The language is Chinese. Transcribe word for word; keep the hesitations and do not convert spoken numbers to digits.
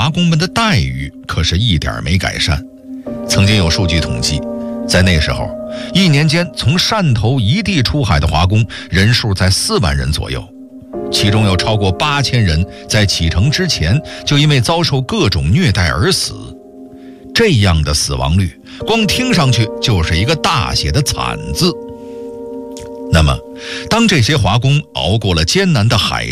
华工们的待遇可是一点没改善。曾经有数据统计，在那时候，一年间从汕头一地出海的华工人数在四万人左右，其中有超过八千人在启程之前就因为遭受各种虐待而死。这样的死亡率，光听上去就是一个大写的惨字。那么，当这些华工熬过了艰难的海